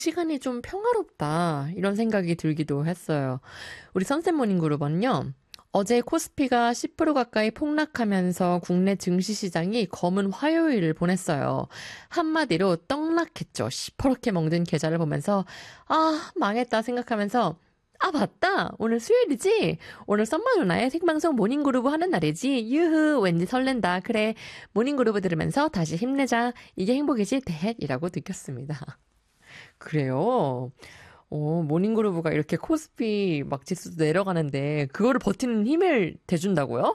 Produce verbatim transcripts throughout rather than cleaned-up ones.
시간이 좀 평화롭다 이런 생각이 들기도 했어요. 우리 선셋 모닝그룹은요. 어제 코스피가 십 퍼센트 가까이 폭락하면서 국내 증시 시장이 검은 화요일을 보냈어요. 한마디로 떡락했죠. 시퍼렇게 먹는 계좌를 보면서 아 망했다 생각하면서 아 맞다 오늘 수요일이지 오늘 썸머 누나의 생방송 모닝그루브 하는 날이지 유후 왠지 설렌다 그래 모닝그루브 들으면서 다시 힘내자 이게 행복이지 대헷이라고 느꼈습니다. 그래요? 어, 모닝그루브가 이렇게 코스피 막 지수도 내려가는데 그거를 버티는 힘을 대준다고요?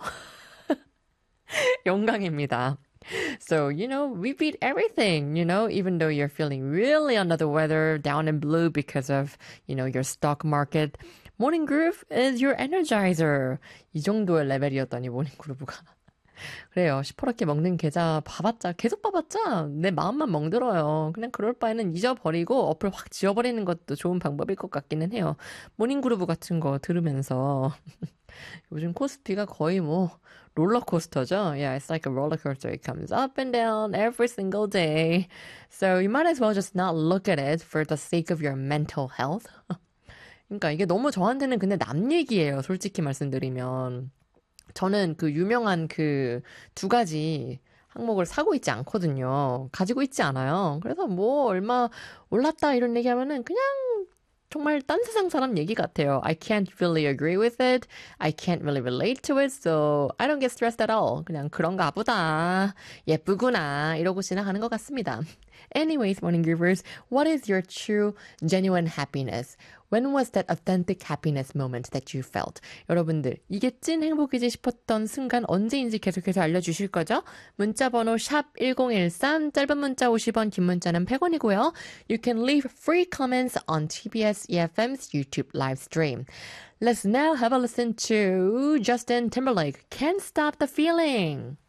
영광입니다. So, you know, we beat everything, you know, even though you're feeling really under the weather, down and blue because of, you know, your stock market. Morning Groove is your energizer. 이 정도의 레벨이었더니 모닝 그루브가. 그래요. 시퍼렇게 먹는 계좌 봐봤자, 계속 봐봤자 내 마음만 멍들어요. 그냥 그럴 바에는 잊어버리고 어플 확 지워버리는 것도 좋은 방법일 것 같기는 해요. 모닝 그루브 같은 거 들으면서. 요즘 코스피가 거의 뭐 롤러코스터죠. Yeah, it's like a roller coaster. It comes up and down every single day. So you might as well just not look at it for the sake of your mental health. 그러니까 이게 너무 저한테는 근데 남 얘기예요. 솔직히 말씀드리면. 저는 그 유명한 그 두 가지 항목을 사고 있지 않거든요. 가지고 있지 않아요. 그래서 뭐 얼마 올랐다 이런 얘기하면은 그냥 정말 딴 세상 사람 얘기 같아요. I can't really agree with it. I can't really relate to it. So I don't get stressed at all. 그냥 그런가 보다. 예쁘구나. 이러고 지나가는 것 같습니다. Anyways, morning groovers, what is your true, genuine happiness? When was that authentic happiness moment that you felt? 여러분들, 이게 찐 행복이지 싶었던 순간 언제인지 계속해서 알려주실 거죠? 문자번호 샵 일공일삼, 짧은 문자 오십 원, 긴 문자는 백 원이고요. You can leave free comments on 티비에스 이에프엠's YouTube live stream. Let's now have a listen to Justin Timberlake, Can't Stop the Feeling.